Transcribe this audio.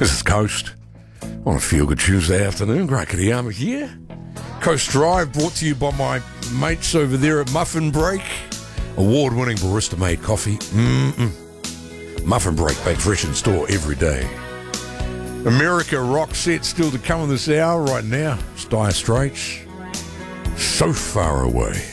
This is Coast on a Feel Good Tuesday afternoon. Great Kittyama here. Coast Drive brought to you by my mates over there at Muffin Break. Award-winning barista-made coffee. Muffin Break, baked fresh in store every day. America rock set still to come in this hour right now. It's Dire Straits. So Far Away.